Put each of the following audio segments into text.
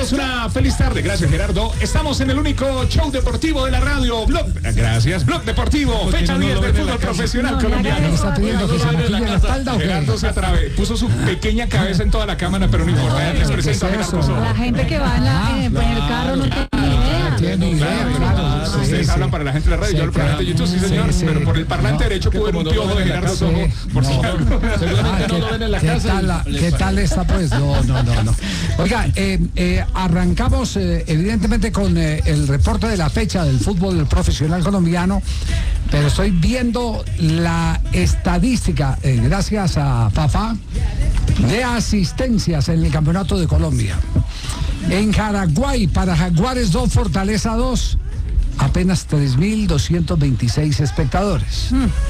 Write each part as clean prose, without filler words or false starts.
todos una feliz tarde. Gracias, Gerardo. Estamos en el único show deportivo de la radio, Gracias, Blog Deportivo. Fecha 10 del fútbol profesional colombiano. ¿Está pidiendo que se maquille la espalda o qué? Gerardo se puso su pequeña cabeza en toda la cámara, pero no importa. Les presento a Gerardo Soto. La gente que va en el carro no tiene ni idea. Ustedes hablan para la gente de la radio, yo hablo para la gente de YouTube, sí señor, pero por el parlante derecho pude ver un piojo de Gerardo Soto, por si algo. Seguramente no lo ven en la casa. ¿Qué tal está pues? No. Oiga, arrancamos evidentemente con el reporte de la fecha del fútbol profesional colombiano, pero estoy viendo la estadística, gracias a Fafá, de asistencias en el Campeonato de Colombia. En Jaraguay, para Jaguares 2, Fortaleza 2, apenas 3.226 espectadores.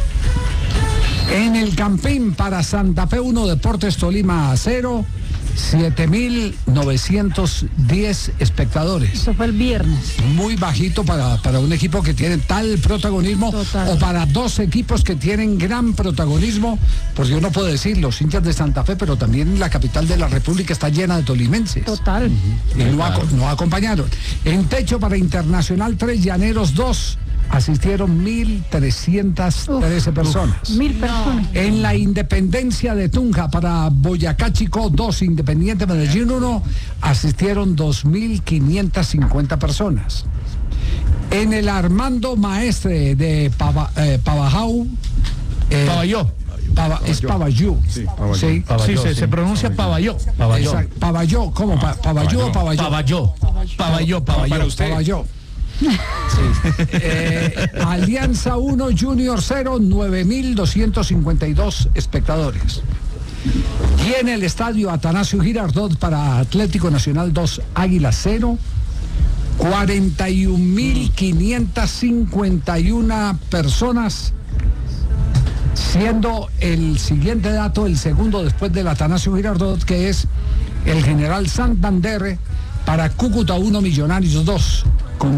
En el Campín, para Santa Fe 1, Deportes Tolima 0, 7.910 espectadores. Eso fue el viernes. Muy bajito para un equipo que tiene tal protagonismo. Total. O para dos equipos que tienen gran protagonismo, porque uno puede decir los hinchas de Santa Fe, pero también la capital de la República está llena de tolimenses. Total. Y no acompañaron. En techo, para Internacional 3, Llaneros 2, asistieron 1.313 personas. 1.000 personas. En la Independencia de Tunja, para Boyacá Chico 2, Independiente Medellín 1, asistieron 2.550 personas. En el Armando Maestre de Pavajau, es Pavayó. Sí, se pronuncia Pavayó. Pavayó, ¿cómo? ¿Pavayó o Pavayó? Pavayó. Para usted. Pavayó. Sí. Alianza 1, Junior 0, 9.252 espectadores. Y en el estadio Atanasio Girardot, para Atlético Nacional 2, Águila 0, 41.551 personas, siendo el siguiente dato el segundo después del Atanasio Girardot, que es el General Santander, para Cúcuta 1, Millonarios 2, con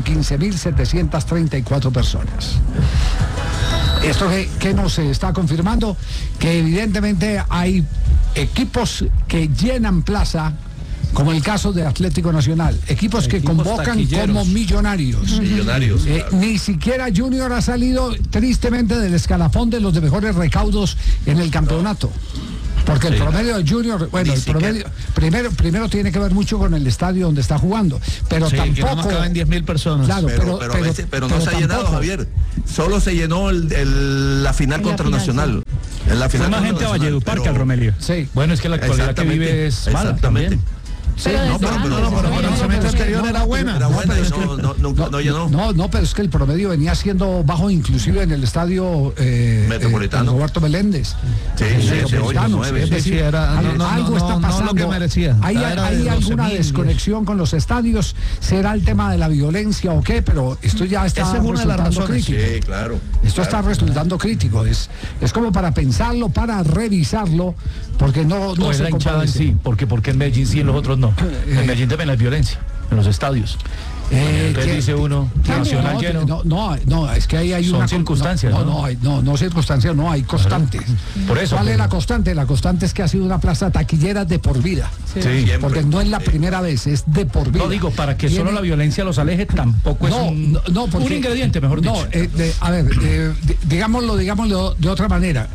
15.734 personas. Esto que nos está confirmando que evidentemente hay equipos que llenan plaza, como el caso de Atlético Nacional, equipos que convocan como millonarios. Claro. Ni siquiera Junior ha salido tristemente del escalafón de los de mejores recaudos en el campeonato. Porque el promedio de Junior, bueno, el promedio primero tiene que ver mucho con el estadio donde está jugando, pero tampoco que no caben 10.000 personas. Claro, pero no se ha llenado, Javier. Solo se llenó la final contra Nacional. En la final fue más gente a Valledupar que al Romelio. Sí. Bueno, es que la actualidad que vive es mala. Exactamente. Sí, pero el promedio anterior era buena. No llenó. No, pero es que el promedio venía siendo bajo, inclusive en el estadio Metropolitano. Roberto Meléndez. Sí, 8, 9. Es decir, algo está pasando. Lo que merecía. Hay alguna desconexión con los estadios. ¿Será el tema de la violencia o qué? Pero esto ya está resultando crítico. Sí, claro. Esto está resultando crítico. Es como para pensarlo, para revisarlo, porque no es la hinchada en sí, porque en Medellín sí, en los otros no. En Medellín también hay violencia, en los estadios. Entonces dice uno, Nacional lleno. No, es que ahí hay son una circunstancias. No circunstancias, no, hay constante. Por eso. ¿Cuál es la constante? La constante es que ha sido una plaza taquillera de por vida. Sí. Porque no es la primera vez, es de por vida. No digo, para que solo la violencia los aleje, tampoco es un ingrediente, mejor dicho. Digámoslo de otra manera.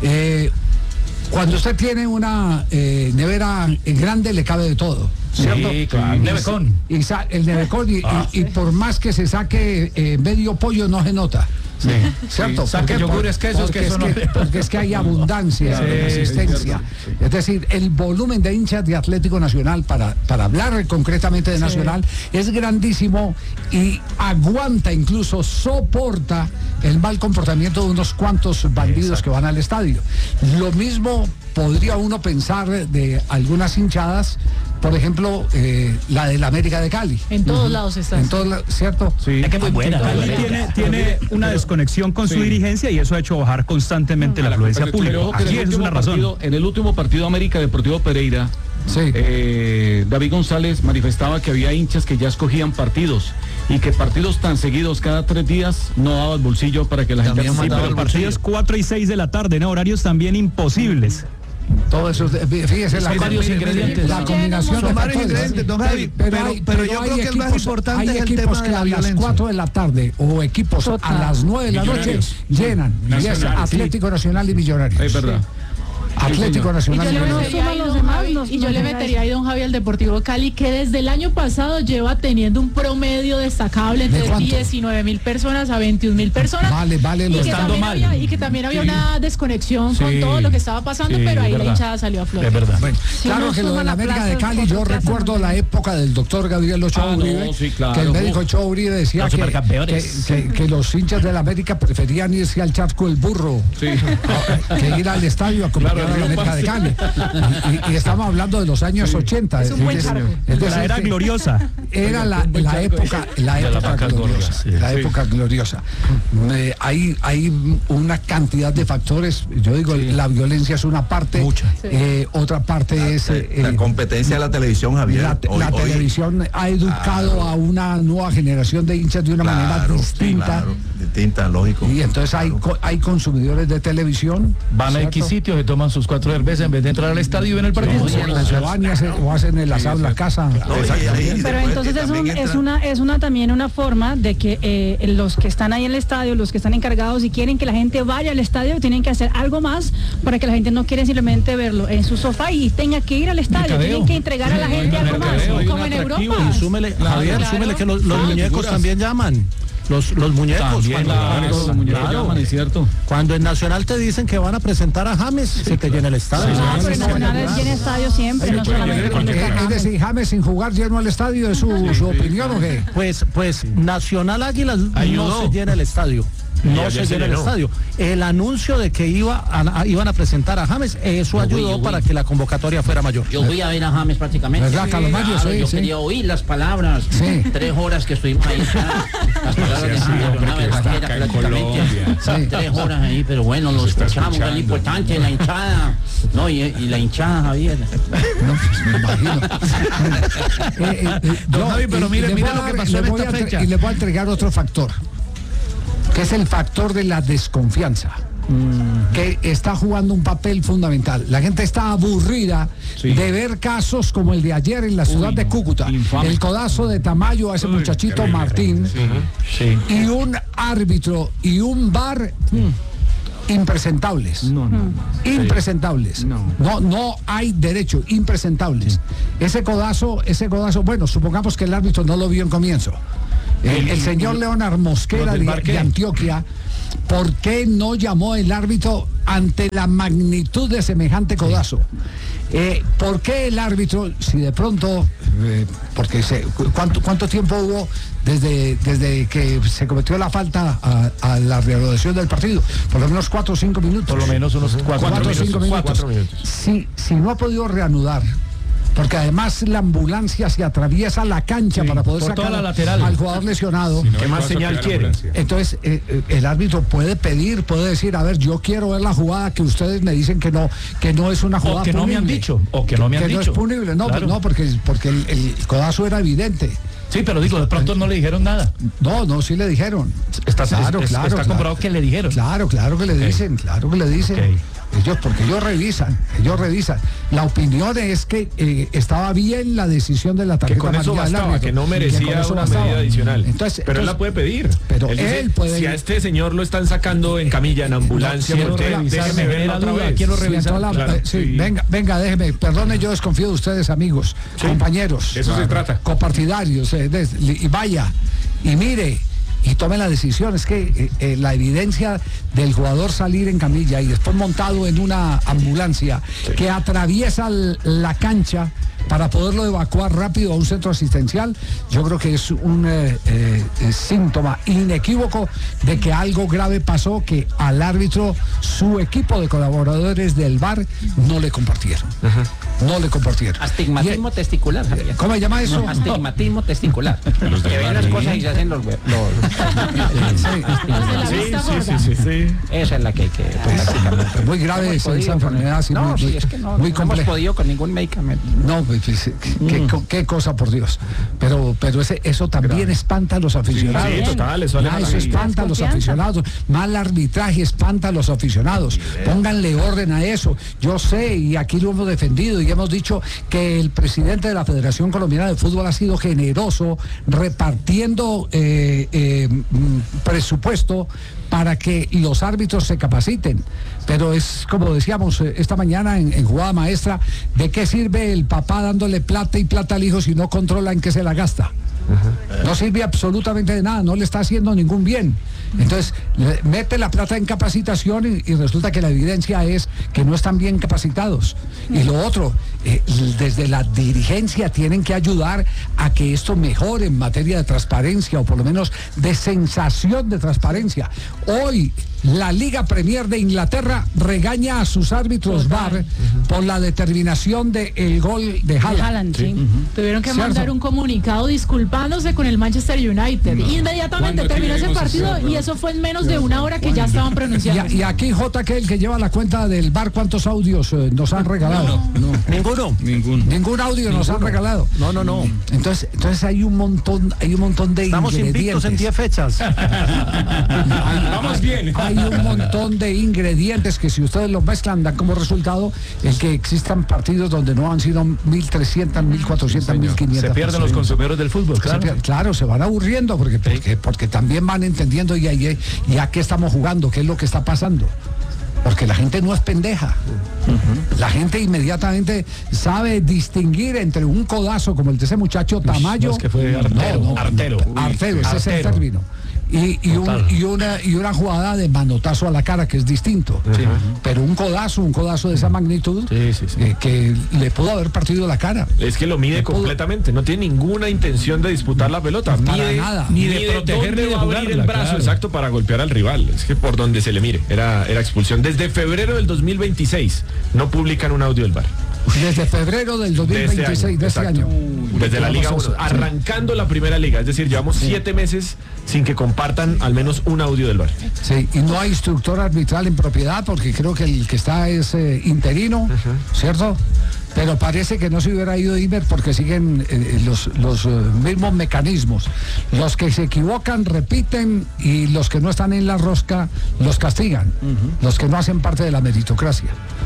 Cuando usted tiene una nevera grande, le cabe de todo, ¿cierto? Sí, claro. Nevecón. El nevecón, y por más que se saque medio pollo, no se nota. Sí, ¿cierto? Saque yogures, quesos, porque es que hay abundancia de asistencia. Es decir, el volumen de hinchas de Atlético Nacional, para hablar concretamente de Nacional, es grandísimo y aguanta, incluso soporta el mal comportamiento de unos cuantos bandidos que van al estadio. Lo mismo podría uno pensar de algunas hinchadas, por ejemplo, la del América de Cali. En todos lados está. En todos lados, ¿cierto? Sí. Es que muy buena. Cali tiene una desconexión con su dirigencia y eso ha hecho bajar constantemente la afluencia pública. Aquí es una razón. En el último partido América Deportivo Pereira, David González manifestaba que había hinchas que ya escogían partidos y que partidos tan seguidos cada 3 días no daba el bolsillo para que la gente... Sí, pero partidos 4 y 6 de la tarde, ¿no? Horarios también imposibles. Todo eso, fíjese, Son varios ingredientes. La combinación de varios ingredientes, don Javi, pero yo creo que el más importante es el tema de la violencia. A las 4 de la tarde o equipos a las 9 de la noche llenan. Y es Atlético Nacional y Millonarios. Es verdad. Atlético Nacional. Y yo le metería ahí, don Javi, al Deportivo Cali, que desde el año pasado lleva teniendo un promedio destacable entre 19.000 personas a 21.000 personas. Vale, y que también había una desconexión con todo lo que estaba pasando, pero ahí la hinchada salió a flote. Es verdad. Bueno, claro que lo de la América de Cali, yo recuerdo la época del doctor Gabriel Ochoa Uribe, que el médico Ochoa Uribe decía que los hinchas de la América preferían irse al charco del burro que ir al estadio a comprar a la América de Cali. Y estamos hablando de los años 80. Es un buen charco. La era gloriosa. Era la época gloriosa. La época gloriosa. Hay una cantidad de factores. Yo digo, la violencia es una parte. Otra parte es la competencia de la televisión, Javier. La televisión ha educado a una nueva generación de hinchas de una manera distinta. Distinta, lógico. Y entonces hay consumidores de televisión. Van a X sitios, se toman sus 4 cervezas en vez de entrar al estadio y ven el partido. Se van o hacen el asado en la casa. Pero entonces es también una forma de que los que están ahí en el estadio, los que están encargados y quieren que la gente vaya al estadio, tienen que hacer algo más para que la gente no quiera simplemente verlo en su sofá y tenga que ir al estadio. Tienen que entregar a la gente algo más, como en Europa. Y súmele, Javier, súmele que los muñecos también llaman. Los muñecos, los muñecos llaman, es cierto. Cuando en Nacional te dicen que van a presentar a James, se te llena el estadio. Pero Nacional llena estadio siempre, no solamente cuando es decir, James sin jugar lleno el estadio, ¿es su opinión o qué? Pues Nacional Águilas no se llena el estadio. No se llena el estadio. El anuncio de que iban a presentar a James, eso ayudó para que la convocatoria fuera mayor. Yo fui a ver a James prácticamente. ¿Verdad, Calamario? Yo quería oír las palabras. 3 horas que estuvimos ahí. Las palabras de James, una verdadera prácticamente. 3 horas ahí, pero bueno, lo escuchamos, es lo importante, la hinchada. No, y la hinchada, Javier. No, pues me imagino. Don Javi, pero mire lo que pasó en esta fecha. Y le voy a entregar otro factor, que es el factor de la desconfianza, que está jugando un papel fundamental. La gente está aburrida de ver casos como el de ayer en la ciudad de Cúcuta, el codazo de Tamayo a ese muchachito Martín, y un árbitro y un VAR impresentables. Impresentables. No hay derecho, impresentables. Ese codazo, bueno, supongamos que el árbitro no lo vio en comienzo. El señor Leonard Mosquera de Antioquia, ¿por qué no llamó el árbitro ante la magnitud de semejante codazo? ¿Por qué el árbitro, si de pronto, ¿cuánto tiempo hubo desde que se cometió la falta a la reanudación del partido? Por lo menos 4 o 5 minutos. Por lo menos unos 4 o 5 minutos. Si no ha podido reanudar, porque además la ambulancia se atraviesa la cancha para poder sacar al jugador lesionado. ¿Qué más señal quiere? Entonces el árbitro puede decir, a ver, yo quiero ver la jugada que ustedes me dicen que no es una jugada o que punible. No me han dicho, o que no me han dicho. No es punible, no, claro. No, porque el codazo era evidente. Sí, pero digo, de pronto no le dijeron nada. No, sí le dijeron. Está comprobado que le dijeron. Claro que le dicen, Okay. Porque ellos revisan. La opinión es que estaba bien la decisión de la tarjeta amarilla. Que con eso bastaba, que no merecía una medida adicional. Pero él la puede pedir. Pero él puede. Si a este señor lo están sacando en camilla, en ambulancia, déjeme verla otra vez. Quiero revisar. Venga, déjeme. Perdone, yo desconfío de ustedes, amigos, compañeros. Eso se trata. Copartidarios. Y vaya, y mire, y tome la decisión. Es que la evidencia del jugador salir en camilla y después montado en una ambulancia que atraviesa la cancha para poderlo evacuar rápido a un centro asistencial, yo creo que es un síntoma inequívoco de que algo grave pasó, que al árbitro su equipo de colaboradores del VAR no le compartieron. No le compartieron. Astigmatismo testicular, Javier. ¿Cómo se llama eso? Astigmatismo testicular. Que ven las cosas y se hacen los Sí. Esa es la que hay que muy grave esa enfermedad. Es que no hemos podido con ningún medicamento. No, qué cosa, por Dios. Pero eso también espanta a los aficionados. Sí, total, eso espanta a los aficionados. Mal arbitraje espanta a los aficionados. Pónganle orden a eso. Yo sé, y aquí lo hemos defendido y hemos dicho que el presidente de la Federación Colombiana de Fútbol ha sido generoso repartiendo presupuesto para que los árbitros se capaciten. Pero es como decíamos esta mañana en Jugada Maestra, ¿de qué sirve el papá dándole plata y plata al hijo si no controla en qué se la gasta? No sirve absolutamente de nada, no le está haciendo ningún bien. Entonces, mete la plata en capacitación y resulta que la evidencia es que no están bien capacitados. Y lo otro, desde la dirigencia tienen que ayudar a que esto mejore en materia de transparencia, o por lo menos de sensación de transparencia. Hoy, la Liga Premier de Inglaterra regaña a sus árbitros VAR por la determinación del gol de Haaland. Sí. Tuvieron que mandar un comunicado disculpándose con el Manchester United. Inmediatamente terminó ese partido y eso fue en menos de una hora que ya estaban pronunciando. Y aquí JK, el que lleva la cuenta del VAR, ¿cuántos audios nos han regalado? Ningún audio nos han regalado. No. Entonces hay un montón de Estamos ingredientes. Invictos en 10 fechas. Vamos bien. Hay un montón de ingredientes que si ustedes los mezclan dan como resultado el que existan partidos donde no han sido 1.300, 1.400, 1.500. Se pierden los consumidores del fútbol, claro. Claro, se van aburriendo porque también van entendiendo y a qué estamos jugando, qué es lo que está pasando. Porque la gente no es pendeja. La gente inmediatamente sabe distinguir entre un codazo como el de ese muchacho Tamayo. No, es que fue artero. Artero, ese es el término. Y una jugada de manotazo a la cara, que es distinto. Pero un codazo de esa magnitud, que le pudo haber partido la cara. Es que lo mide completamente, no tiene ninguna intención de disputar la pelota, ni de proteger, ni de abrir el brazo, exacto, para golpear al rival. Es que por donde se le mire, era expulsión. Desde febrero del 2026 no publican un audio del VAR. Desde febrero del 2026 de este año. Desde la Liga 1, arrancando la primera liga, es decir, llevamos 7 meses sin que compartan al menos un audio del VAR. Sí, y no hay instructor arbitral en propiedad, porque creo que el que está es interino, ¿cierto? Pero parece que no se hubiera ido Imer porque siguen los mismos mecanismos. Los que se equivocan repiten y los que no están en la rosca los castigan. Los que no hacen parte de la meritocracia.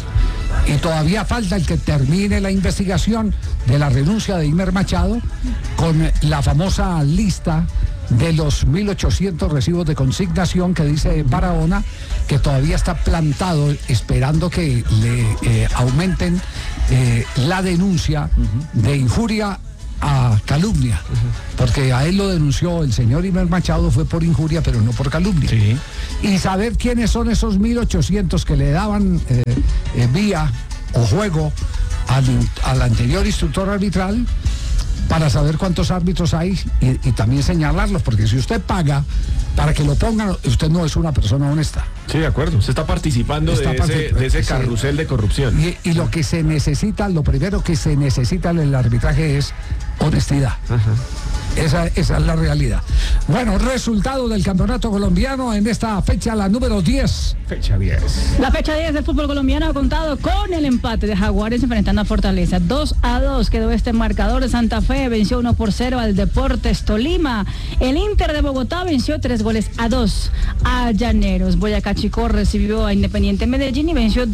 Y todavía falta el que termine la investigación de la renuncia de Imer Machado con la famosa lista de los 1.800 recibos de consignación que dice Barahona, que todavía está plantado esperando que le aumenten la denuncia de injuria a calumnia, porque a él lo denunció el señor Imer Machado, fue por injuria pero no por calumnia. Y saber quiénes son esos 1.800 que le daban vía o juego al anterior instructor arbitral, para saber cuántos árbitros hay y también señalarlos, porque si usted paga para que lo pongan, usted no es una persona honesta. Sí, de acuerdo, usted está participando de ese carrusel de corrupción. Y lo que se necesita, lo primero que se necesita en el arbitraje es honestidad. Esa es la realidad. Bueno, resultado del campeonato colombiano en esta fecha, la número 10. Fecha 10. La fecha 10 del fútbol colombiano ha contado con el empate de Jaguares enfrentando a Fortaleza. 2-2 quedó este marcador. De Santa Fe venció 1-0 al Deportes Tolima. El Inter de Bogotá venció 3-2 a Llaneros. Boyacá Chicó recibió a Independiente Medellín y venció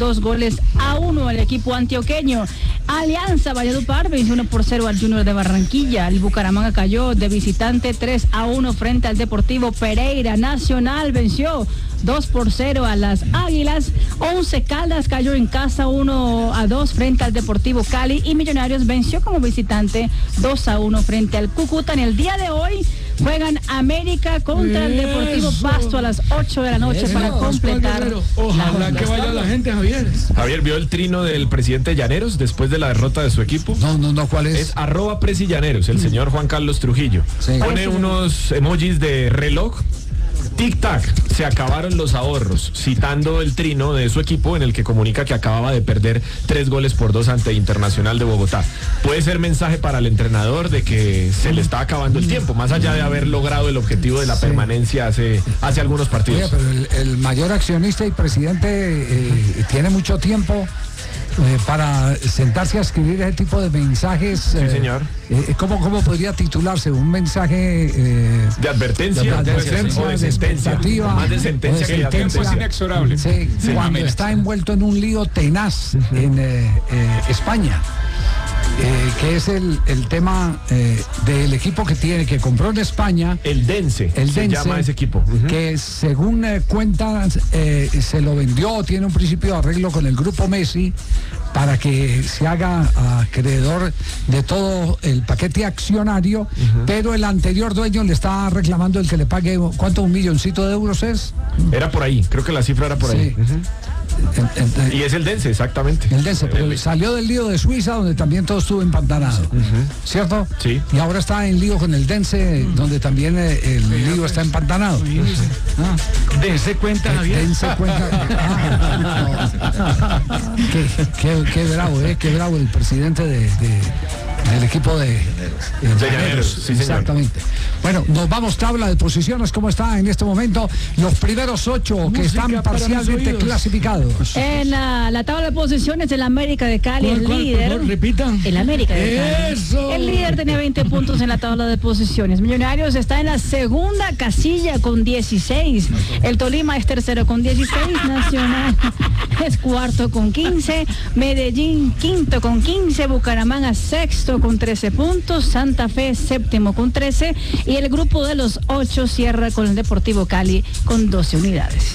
2-1 al equipo antioqueño. Alianza Valledupar venció 1-0 al Junior de Barranquilla. El Bucaramanga cayó de visitante 3-1 frente al Deportivo Pereira. Nacional venció 2-0 a las Águilas. 11 Caldas cayó en casa 1-2 frente al Deportivo Cali, y Millonarios venció como visitante 2-1 frente al Cúcuta. En el día de hoy juegan América contra el Deportivo Pasto a las 8 de la noche para completar. Ojalá que vaya la gente, Javier. Javier, ¿vio el trino del presidente Llaneros después de la derrota de su equipo? No, ¿cuál es? Es @presillaneros, el señor Juan Carlos Trujillo. Sí. Pone unos emojis de reloj. Tic-tac, se acabaron los ahorros, citando el trino de su equipo en el que comunica que acababa de perder 3-2 ante Internacional de Bogotá. Puede ser mensaje para el entrenador de que se le está acabando el tiempo, más allá de haber logrado el objetivo de la permanencia hace algunos partidos. Oye, pero el mayor accionista y presidente tiene mucho tiempo para sentarse a escribir ese tipo de mensajes. Sí, señor. ¿Cómo podría titularse? ¿Un mensaje de advertencia? De expectativa. Más de sentencia que de advertencia. Es inexorable. Sí, cuando está envuelto en un lío tenaz en España. Que es el tema del equipo que compró en España. El Dense. Se llama ese equipo. Que según cuentan se lo vendió, tiene un principio de arreglo con el grupo Messi para que se haga acreedor de todo el paquete accionario, pero el anterior dueño le está reclamando el que le pague, ¿cuánto? ¿1 milloncito de euros es? Era por ahí, creo que la cifra era por ahí. Y es el Dense, exactamente. El Dense, pero salió del lío de Suiza, donde también todo estuvo empantanado, ¿cierto? Sí. Y ahora está en lío con el Dense, donde también el lío está empantanado. Dense cuenta, Javier. Dense cuenta. Qué bravo el presidente del equipo de Llaneros. Sí, exactamente. Bueno, nos vamos, tabla de posiciones, ¿cómo está en este momento? Los primeros 8 que están parcialmente clasificados. En la tabla de posiciones, el América de Cali, el líder. Repitan. El América de Cali. ¡Eso! El líder tenía 20 puntos en la tabla de posiciones. Millonarios está en la segunda casilla con 16. El Tolima es tercero con 16. Nacional es cuarto con 15. Medellín quinto con 15. Bucaramanga sexto con 13 puntos. Santa Fe séptimo con 13. Y el grupo de los 8 cierra con el Deportivo Cali con 12 unidades.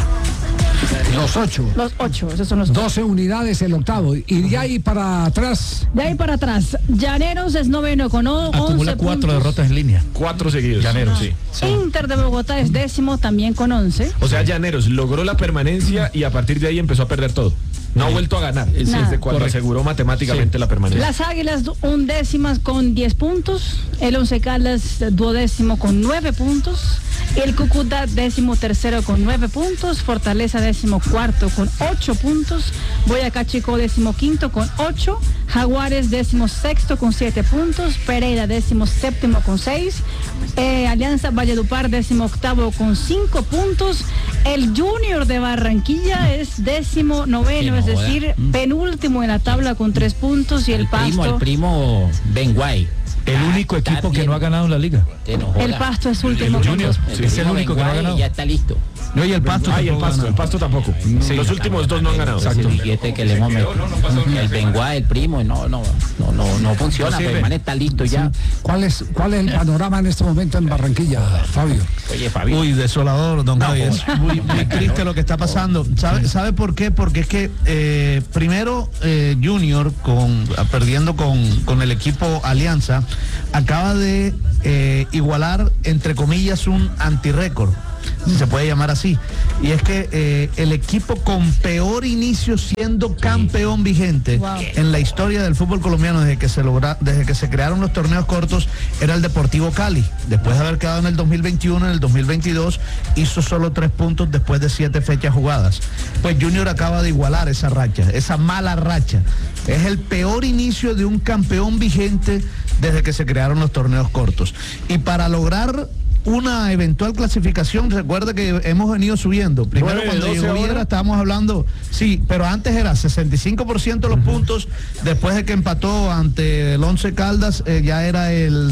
Los 8. Los 8, esos son los 12 unidades el octavo. Y de ahí para atrás. De ahí para atrás. Llaneros es noveno con 11 acumula 4 puntos. derrotas en línea. 4 seguidos. Llaneros, sí. Inter de Bogotá es décimo también con 11. O sea, Llaneros logró la permanencia y a partir de ahí empezó a perder todo. No ha vuelto a ganar desde cuando aseguró matemáticamente la permanencia. Las Águilas undécimas con 10 puntos. El Once Caldas duodécimo con 9 puntos. El Cúcuta décimo tercero con 9 puntos. Fortaleza décimo cuarto con 8 puntos. Boyacá Chico décimo quinto con 8. Jaguares décimo sexto con 7 puntos. Pereira décimo séptimo con 6. Alianza Valledupar décimo octavo con 5 puntos. El Junior de Barranquilla es décimo noveno, es decir, penúltimo en la tabla con 3 puntos. Y el Pasto. El primo Benguay. El único equipo que no ha ganado en la liga. El Pasto es último. El Junior, es el único que no ha ganado. Ya está listo. No, y el Pasto el Pasto tampoco. Los últimos 2 no han ganado. Exacto. Que le hemos metido. El Benguay, el primo, no funciona, pero el man está listo ya. ¿Cuál es el panorama en este momento en Barranquilla, Fabio? Oye, Fabio. Uy, desolador, don Javi. Es muy triste lo que está pasando. ¿Sabe por qué? Porque es que primero Junior, perdiendo con el equipo Alianza, acaba de igualar, entre comillas, un antirrécord, si se puede llamar así, y es que el equipo con peor inicio siendo campeón vigente en la historia del fútbol colombiano desde que se crearon los torneos cortos era el Deportivo Cali. Después de haber quedado en el 2021, en el 2022 hizo solo 3 puntos después de 7 fechas jugadas. Pues Junior acaba de igualar esa racha, esa mala racha. Es el peor inicio de un campeón vigente desde que se crearon los torneos cortos. Y para lograr una eventual clasificación, recuerda que hemos venido subiendo. Primero cuando llegó Viera estábamos hablando, sí, pero antes era 65% de los puntos, después de que empató ante el Once Caldas ya era el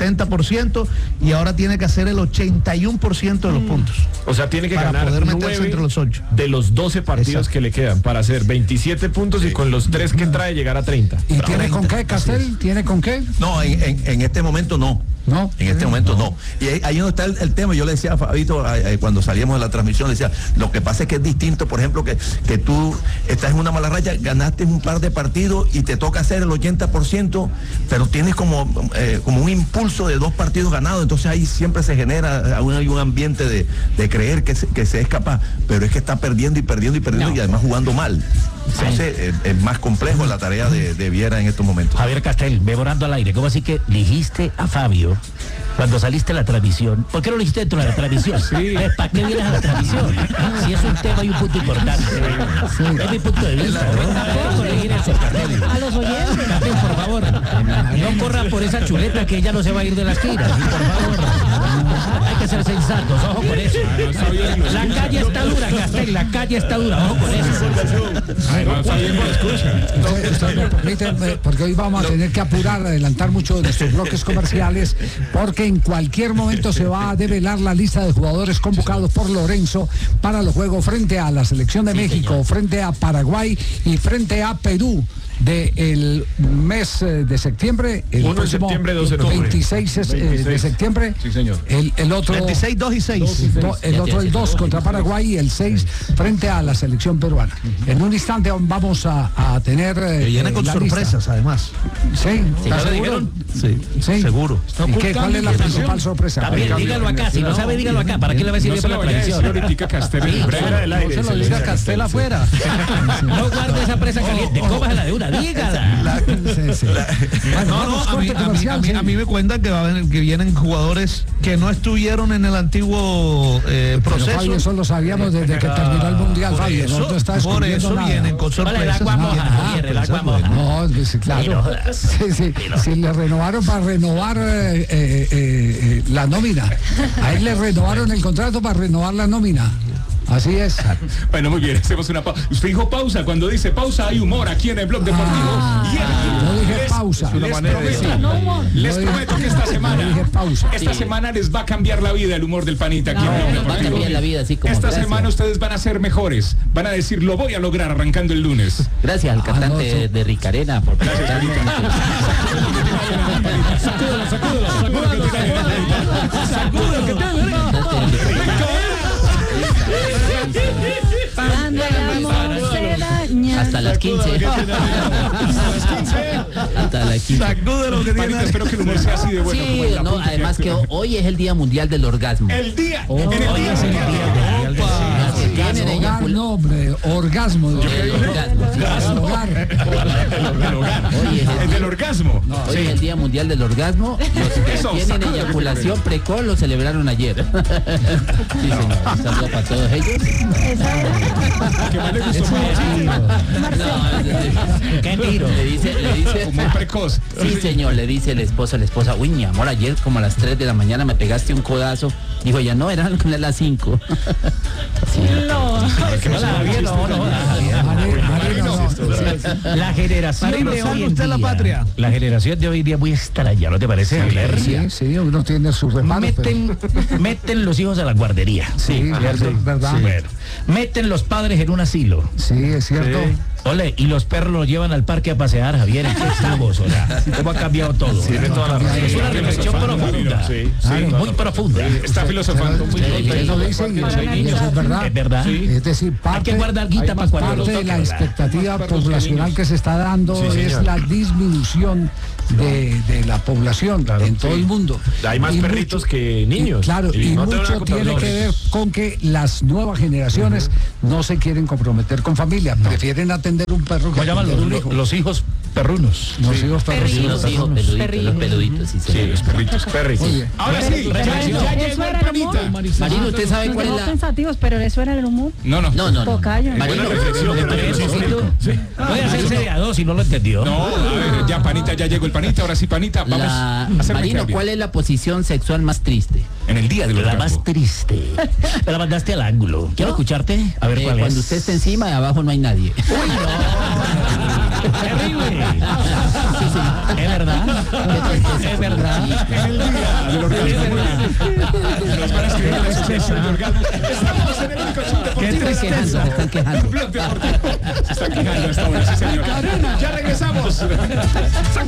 70% y ahora tiene que hacer el 81% de los puntos. O sea, tiene que para ganar poder meterse entre los 8 de los 12 partidos que le quedan para hacer 27 puntos y con los 3 que trae llegar a 30. ¿Y tiene con qué, Castel? ¿Tiene con qué? No, en este momento no. No. En este momento no. Y ahí no está el tema. Yo le decía a Fabito cuando salíamos de la transmisión, le decía, lo que pasa es que es distinto, por ejemplo, que tú estás en una mala racha, ganaste un par de partidos y te toca hacer el 80%, pero tienes como un impulso de 2 partidos ganados, entonces ahí siempre se genera un ambiente de creer que se es capaz, pero es que está perdiendo y además jugando mal. Entonces es más complejo la tarea de Viera en estos momentos. Javier Castel, memorando al aire, ¿cómo así que dijiste a Fabio cuando saliste a la transmisión? ¿Por qué no lo dijiste dentro de la transmisión? Sí. ¿Para qué vienes a la transmisión? Si es un tema y un punto importante. Sí. Es mi punto de vista. A los oyentes. También, por favor, no corra por esa chuleta que ella no se va a ir de la esquina. Por favor. Hay que ser sensatos, ojo con eso. La calle está dura, Castel, la calle está dura, ojo con eso. Usted me permite, porque hoy vamos a tener que adelantar mucho de nuestros bloques comerciales, porque en cualquier momento se va a develar la lista de jugadores convocados por Lorenzo para los juegos frente a la selección de México, frente a Paraguay y frente a Perú del mes de septiembre, el 1 de septiembre, 2 de noviembre. 26 de septiembre. Sí, señor. El otro 26, 2 y 6. el otro el 2 contra Paraguay y el 6 frente a la selección peruana. En un instante vamos a tener que viene con sorpresas lista. Además. Sí, ¿está seguro? Sí, seguro. ¿Cuál es la principal sorpresa? También, dígalo acá, si no sabe, dígalo acá. ¿Para qué le va a decir para la televisión? No se lo diga Castel afuera. No guarde esa presa caliente, cómala de una, dígala. A mí me cuentan que vienen jugadores que no estuvieron en el antiguo proceso. Pero, Fabio, eso lo sabíamos desde que terminó el Mundial, Fabio. Por eso vienen con sorpresas. El agua moja, el agua moja. No, claro. Si le renovaron para renovar la nómina. A él le renovaron el contrato para renovar la nómina. Así es. Bueno, muy bien, hacemos una pausa. Usted dijo pausa, cuando dice pausa hay humor aquí en el Blog Deportivo. No dije pausa. Les prometo que esta semana les va a cambiar la vida el humor del panita aquí en el Blog Deportivo. Va a cambiar la vida, así como esta semana ustedes van a ser mejores. Van a decir, lo voy a lograr arrancando el lunes. Gracias al cantante de Ricarena por Sacúdelo. Sacúdelo, que te hasta las 15. Hasta las 15. Sacúdelo que tiene. Espero que el humor sea así de bueno. Sí, no, además que hoy es el Día Mundial del Orgasmo. El día. Hoy es el día. Nombre, orgasmo. El del orgasmo. Hoy es el Día Mundial del Orgasmo. Los que tienen eyaculación precoz lo celebraron ayer. Sí, señor. Un saludo para todos ellos. ¿Qué tiro? Le dice muy precoz. Sí, señor, le dice el esposo a la esposa, uy, mi amor, ayer como a las 3 de la mañana me pegaste un codazo. Dijo, ya no, eran las 5. Sí. La generación de hoy en día, la generación de hoy en día es muy extraña, ¿no te parece? Sí, uno tiene sus reparos. Meten los hijos a la guardería. Sí, es verdad. Sí. Bueno, meten los padres en un asilo. Sí, es cierto. Sí. Ole, y los perros los llevan al parque a pasear, Javier. ¿En qué estamos? ¿Cómo ha cambiado todo? Sí, de toda la razón. Es una reflexión profunda. Muy profunda. Está filosofando muy eso dicen, y eso es verdad. Es verdad. Es decir, hay que guardar guita para cuando parte de la expectativa poblacional que se está dando es la disminución de la población en todo el mundo. Hay más perritos que niños. Claro, y mucho tiene que ver con que las nuevas generaciones no se quieren comprometer con familia, prefieren atender un perro que los hijos perrunos. Los hijos perrunos. Los hijos peluditos. Sí, los perritos. Ahora sí, ya llegó el panita. Marino, ¿usted sabe cuál es la...? pensativos, pero eso era el humor. No. Tocayo. Marino, voy a hacer serie a 2 si no lo entendió. No, a ver, ya panita, ya llegó el panita. Ahora sí, panita, vamos a hacer Marino, ¿cuál es la posición sexual más triste? En el día de la más triste. Me la mandaste al ángulo. ¿Quiero escucharte? A ver cuál es. Cuando usted esté encima y abajo no hay nadie. ¡Uy, no! ¡Terrible! Sí, sí. ¿Es verdad? ¿Es verdad? En el día del orgasmo. Nos van a escribir en la asociación de orgasmos. Estamos en el único show deportivo. Están quejando. Se están quejando hasta ahora, sí, señor. Ya regresamos.